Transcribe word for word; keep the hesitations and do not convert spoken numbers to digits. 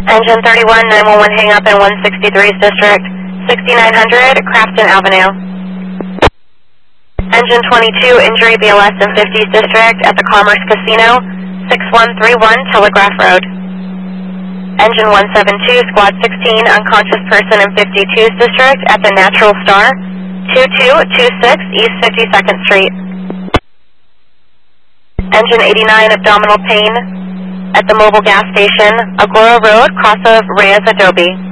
Engine thirty-one, nine one one hang up in one sixty-three's district, sixty-nine hundred, Crafton Avenue. Engine twenty-two, injury B L S in fiftieth district at the Commerce Casino, six one three one Telegraph Road. Engine one seventy-two, squad sixteen, unconscious person in fifty-two's district at the Natural Star, two two two six East fifty-second Street. Engine eighty-nine, abdominal pain at the mobile gas station, Agora Road, cross of Reyes Adobe.